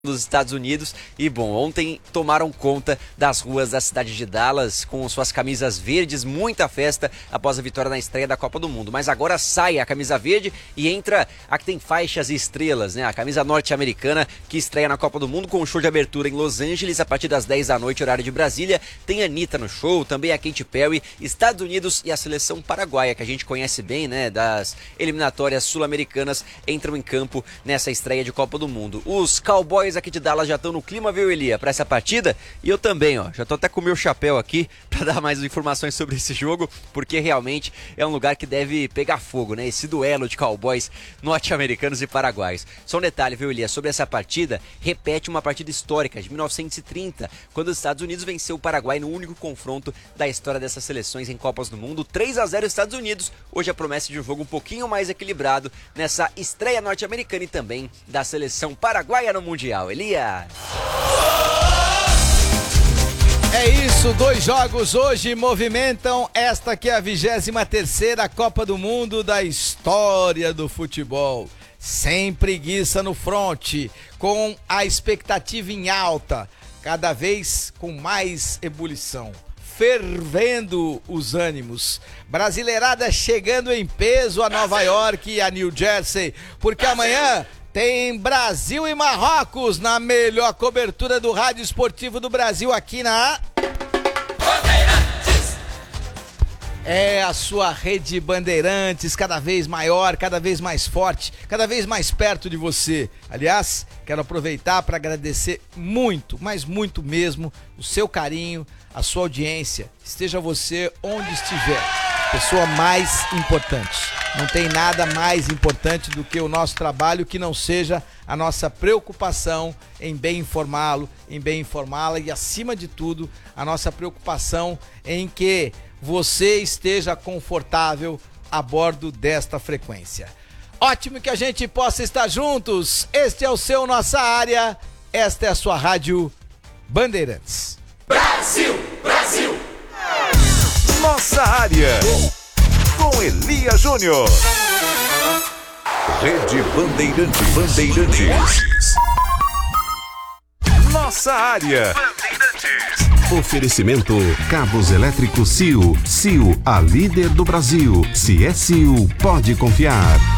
dos Estados Unidos e, bom, ontem tomaram conta das ruas da cidade de Dallas com suas camisas verdes, muita festa após a vitória na estreia da Copa do Mundo, mas agora sai a camisa verde e entra a que tem faixas e estrelas, né? A camisa norte-americana que estreia na Copa do Mundo com um show de abertura em Los Angeles a partir das 10 da noite, horário de Brasília. Tem a Anitta no show, também a Katy Perry, Estados Unidos e a seleção paraguaia, que a gente conhece bem, né? Das eliminatórias sul-americanas, entram em campo nessa estreia de Copa do Mundo. Os Cowboys aqui de Dallas já estão no clima, viu, Elia, para essa partida? E eu também, ó, já tô até com o meu chapéu aqui para dar mais informações sobre esse jogo, porque realmente é um lugar que deve pegar fogo, né? Esse duelo de Cowboys norte-americanos e paraguaios. Só um detalhe, viu, Elia, sobre essa partida, repete uma partida histórica de 1930, quando os Estados Unidos venceu o Paraguai no único confronto da história dessas seleções em Copas do Mundo, 3-0 Estados Unidos. Hoje a promessa de um jogo um pouquinho mais equilibrado nessa estreia norte-americana e também da seleção paraguaia no Mundial. Elia. É isso, 2 jogos hoje movimentam esta que é a 23ª Copa do Mundo da história do futebol. Sem preguiça no fronte, com a expectativa em alta, cada vez com mais ebulição, fervendo os ânimos. Brasileirada chegando em peso a Nova York e a New Jersey, porque amanhã tem Brasil e Marrocos na melhor cobertura do rádio esportivo do Brasil aqui na... É a sua rede Bandeirantes, cada vez maior, cada vez mais forte, cada vez mais perto de você. Aliás, quero aproveitar para agradecer muito, mas muito mesmo, o seu carinho, a sua audiência. Esteja você onde estiver, pessoa mais importante. Não tem nada mais importante do que o nosso trabalho que não seja a nossa preocupação em bem informá-lo, em bem informá-la e, acima de tudo, a nossa preocupação em que você esteja confortável a bordo desta frequência. Ótimo que a gente possa estar juntos. Este é o seu Nossa Área, esta é a sua Rádio Bandeirantes. Brasil, Brasil! Nossa Área, com Elia Júnior. Rede Bandeirantes. Bandeirantes. Nossa Área. Oferecimento Cabos Elétricos CIO. CIO, a líder do Brasil. Se é CIO, pode confiar.